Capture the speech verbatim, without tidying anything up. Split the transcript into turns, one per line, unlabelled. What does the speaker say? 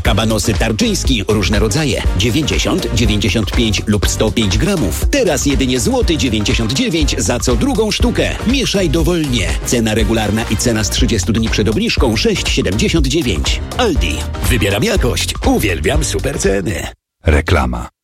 Kabanosy Tarczyński, różne rodzaje. dziewięćdziesiąt, dziewięćdziesiąt pięć lub sto pięć gramów. Teraz jedynie złoty dziewięćdziesiąt dziewięć za co drugą sztukę. Mieszaj dowolnie. Cena regularna i cena z trzydziestu dni przed obniżką sześć siedemdziesiąt dziewięć. Aldi. Wybieram jakość. Uwielbiam super ceny.
Reklama.